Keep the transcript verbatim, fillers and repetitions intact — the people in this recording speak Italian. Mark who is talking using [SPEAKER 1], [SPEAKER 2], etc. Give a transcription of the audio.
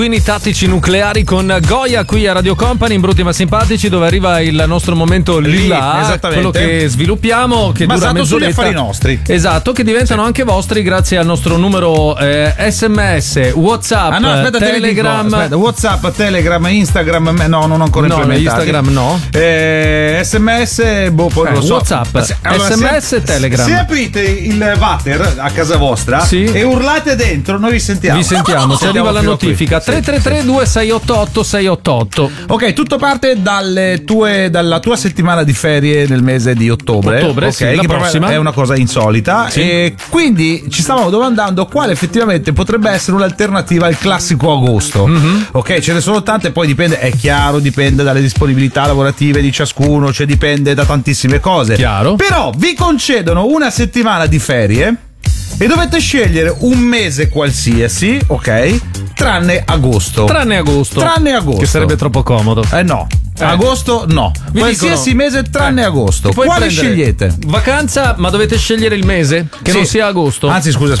[SPEAKER 1] Pinguini tattici nucleari con Goya qui a Radio Company in Brutti ma Simpatici, dove arriva il nostro momento lilla, quello che sviluppiamo, che
[SPEAKER 2] basato
[SPEAKER 1] dura
[SPEAKER 2] sugli
[SPEAKER 1] mezz'oretta.
[SPEAKER 2] affari nostri.
[SPEAKER 1] Esatto, che diventano sì. anche vostri grazie al nostro numero eh, sms, WhatsApp,
[SPEAKER 2] ah, no, aspetta,
[SPEAKER 1] Telegram.
[SPEAKER 2] Dico, aspetta, WhatsApp, Telegram, Instagram, no, non ho ancora
[SPEAKER 1] no,
[SPEAKER 2] implementati.
[SPEAKER 1] Instagram no.
[SPEAKER 2] Eh, sms, boh, poi
[SPEAKER 1] eh,
[SPEAKER 2] lo so.
[SPEAKER 1] WhatsApp,
[SPEAKER 2] allora,
[SPEAKER 1] sms
[SPEAKER 2] se,
[SPEAKER 1] e Telegram.
[SPEAKER 2] Se aprite il water a casa vostra sì. e urlate dentro, noi vi sentiamo.
[SPEAKER 1] Vi sentiamo, ci arriva la notifica.
[SPEAKER 2] Sì.
[SPEAKER 1] tre tre tre due sei otto otto sei otto otto.
[SPEAKER 2] Ok, tutto parte dalle tue, dalla tua settimana di ferie nel mese di ottobre.
[SPEAKER 1] Ottobre,
[SPEAKER 2] okay,
[SPEAKER 1] sì,
[SPEAKER 2] che
[SPEAKER 1] la prossima.
[SPEAKER 2] È una cosa insolita.
[SPEAKER 1] Sì.
[SPEAKER 2] E quindi ci stavamo domandando quale effettivamente potrebbe essere un'alternativa al classico agosto. Mm-hmm. Ok, ce ne sono tante, poi dipende, è chiaro, dipende dalle disponibilità lavorative di ciascuno, cioè dipende da tantissime cose.
[SPEAKER 1] Chiaro.
[SPEAKER 2] Però vi concedono una settimana di ferie e dovete scegliere un mese qualsiasi, ok? Tranne agosto.
[SPEAKER 1] Tranne agosto.
[SPEAKER 2] Tranne agosto.
[SPEAKER 1] Che sarebbe troppo comodo.
[SPEAKER 2] Eh no.
[SPEAKER 1] Eh.
[SPEAKER 2] Agosto no.
[SPEAKER 1] Vi
[SPEAKER 2] Qualsiasi
[SPEAKER 1] dicono,
[SPEAKER 2] mese tranne
[SPEAKER 1] eh,
[SPEAKER 2] agosto. Quale scegliete?
[SPEAKER 1] Vacanza, ma dovete scegliere il mese? Che
[SPEAKER 2] sì.
[SPEAKER 1] non sia agosto.
[SPEAKER 2] Anzi, scusa,